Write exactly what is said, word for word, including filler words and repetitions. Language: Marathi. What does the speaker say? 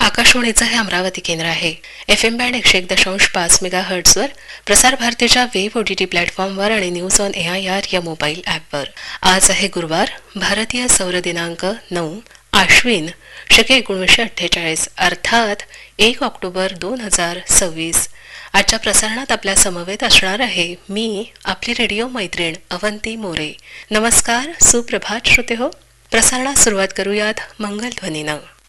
आकाशवाणीचं हे अमरावती केंद्र आहे. एफ एम बँड एकशे एक दशांश पाच मेगा हर्ट्सवर, प्रसार भारतीच्या वेब ओटीटी प्लॅटफॉर्मवर आणि news on A I R या मोबाईल ॲपवर. आज आहे गुरुवार, भारतीय सौर दिनांक नऊ आश्विन शके एकोणीसशे अठ्ठेचाळीस अर्थात एक ऑक्टोबर दोन हजार सव्वीस. आजच्या प्रसारणात आपल्या समवेत असणार आहे मी आपली रेडिओ मैत्रीण अवंती मोरे. नमस्कार, सुप्रभात श्रोते हो. प्रसारणात सुरुवात करूयात मंगलध्वनीनं.